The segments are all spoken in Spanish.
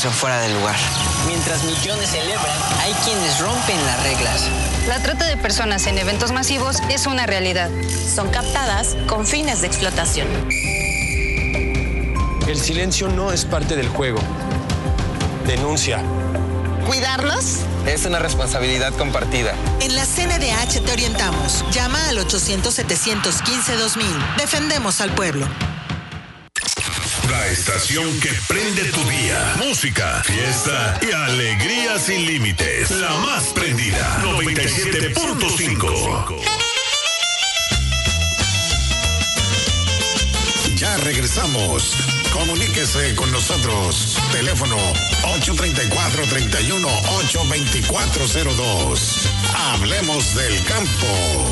fuera del lugar. Mientras millones celebran, hay quienes rompen las reglas. La trata de personas en eventos masivos es una realidad. Son captadas con fines de explotación. El silencio no es parte del juego. Denuncia. ¿Cuidarlos? Es una responsabilidad compartida. En la CNDH te orientamos. Llama al 800-715-2000. Defendemos al pueblo. La estación que prende tu día. Música, fiesta y alegría sin límites. La más prendida. 97.5. Ya regresamos. Comuníquese con nosotros. Teléfono 834-31-82402. Hablemos del campo.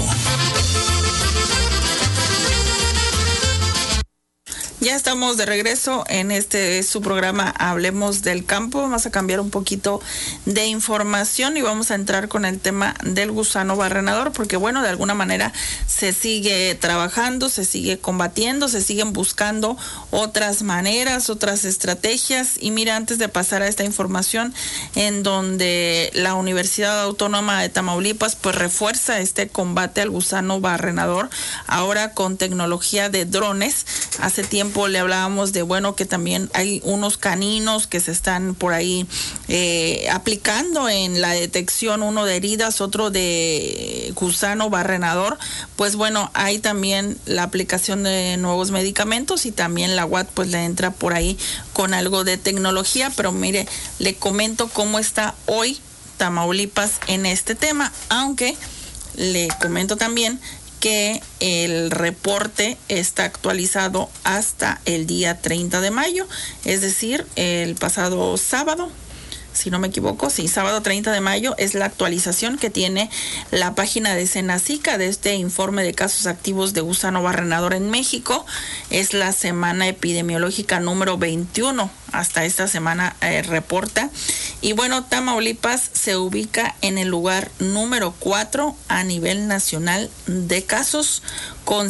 Ya estamos de regreso en su programa Hablemos del Campo. Vamos a cambiar un poquito de información y vamos a entrar con el tema del gusano barrenador, porque bueno, de alguna manera se sigue trabajando, se sigue combatiendo, se siguen buscando otras maneras, otras estrategias. Y mira, antes de pasar a esta información, en donde la Universidad Autónoma de Tamaulipas pues refuerza este combate al gusano barrenador, ahora con tecnología de drones. Hace tiempo le hablábamos de bueno que también hay unos caninos que se están por ahí aplicando en la detección, uno de heridas, otro de gusano barrenador. Pues bueno, hay también la aplicación de nuevos medicamentos y también la UAT pues le entra por ahí con algo de tecnología. Pero mire, le comento cómo está hoy Tamaulipas en este tema, aunque le comento también que el reporte está actualizado hasta el día 30 de mayo, es decir, el pasado sábado, si no me equivoco, sí, sábado 30 de mayo es la actualización que tiene la página de Senacica de este informe de casos activos de gusano barrenador en México. Es la semana epidemiológica número 21, hasta esta semana reporta. Y bueno, Tamaulipas se ubica en el lugar número 4 a nivel nacional de casos, con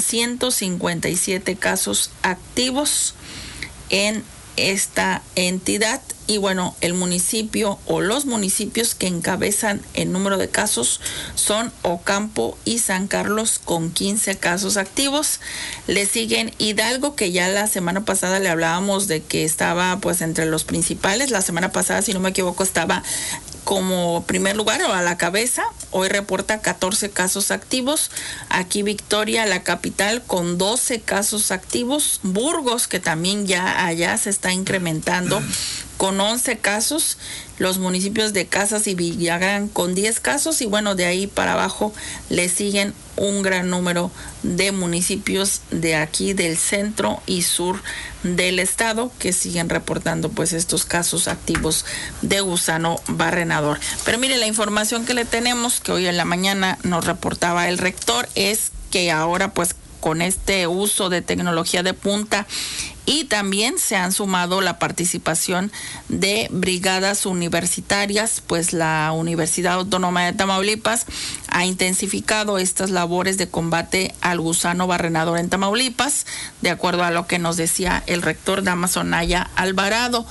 157 casos activos en esta entidad. Y bueno, el municipio o los municipios que encabezan el número de casos son Ocampo y San Carlos con 15 casos activos. Le siguen Hidalgo, que ya la semana pasada le hablábamos de que estaba pues entre los principales. La semana pasada, si no me equivoco, estaba como primer lugar o a la cabeza. Hoy reporta 14 casos activos. Aquí Victoria, la capital, con 12 casos activos. Burgos, que también ya allá se está incrementando, con 11 casos. Los municipios de Casas y Villagrán con 10 casos. Y bueno, de ahí para abajo le siguen un gran número de municipios de aquí del centro y sur del estado que siguen reportando pues estos casos activos de gusano barrenador. Pero mire, la información que le tenemos, que hoy en la mañana nos reportaba el rector, es que ahora pues con este uso de tecnología de punta y también se han sumado la participación de brigadas universitarias, pues la Universidad Autónoma de Tamaulipas ha intensificado estas labores de combate al gusano barrenador en Tamaulipas, de acuerdo a lo que nos decía el rector Damaso Anaya Alvarado.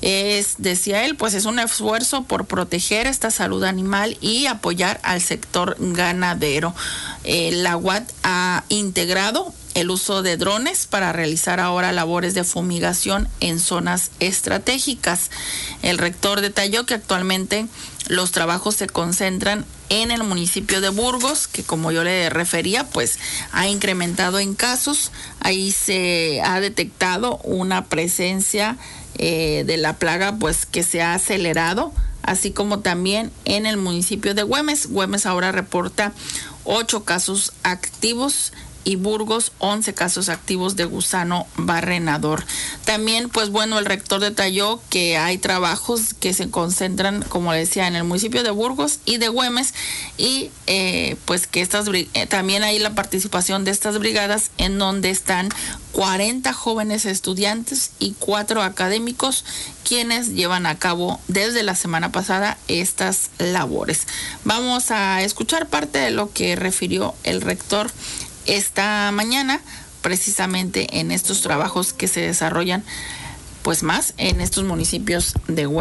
Decía él, pues es un esfuerzo por proteger esta salud animal y apoyar al sector ganadero. La UAT ha integrado el uso de drones para realizar ahora labores de fumigación en zonas estratégicas. El rector detalló que actualmente los trabajos se concentran en el municipio de Burgos, que como yo le refería, pues ha incrementado en casos. Ahí se ha detectado una presencia de la plaga, pues que se ha acelerado, así como también en el municipio de Güemes. Güemes ahora reporta 8 casos activos y Burgos 11 casos activos de gusano barrenador. También, pues bueno, el rector detalló que hay trabajos que se concentran, como decía, en el municipio de Burgos y de Güemes, y pues que también hay la participación de estas brigadas, en donde están 40 jóvenes estudiantes y 4 académicos quienes llevan a cabo desde la semana pasada estas labores. Vamos a escuchar parte de lo que refirió el rector esta mañana, precisamente en estos trabajos que se desarrollan pues más en estos municipios de